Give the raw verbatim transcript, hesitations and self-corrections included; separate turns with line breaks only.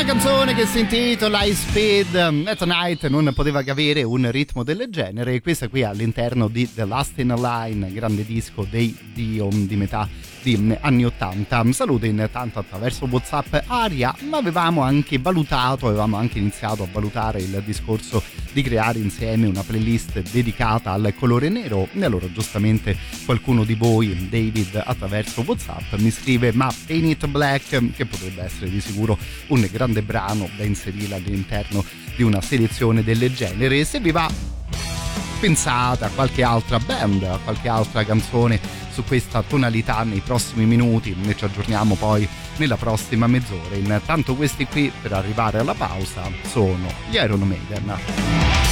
Una canzone che si intitola High Speed at Night non poteva che avere un ritmo del genere. Questa qui all'interno di The Last in Line, grande disco dei Dio di metà di anni ottanta. Salute intanto attraverso WhatsApp Aria, ma avevamo anche valutato, avevamo anche iniziato a valutare il discorso di creare insieme una playlist dedicata al colore nero. E allora giustamente qualcuno di voi, David, attraverso WhatsApp mi scrive: ma Paint It Black, che potrebbe essere di sicuro un grande brano da inserire all'interno di una selezione del genere. Se vi va, pensate a qualche altra band, a qualche altra canzone su questa tonalità nei prossimi minuti. Noi ci aggiorniamo poi nella prossima mezz'ora. Intanto questi qui, per arrivare alla pausa, sono gli Iron Maiden.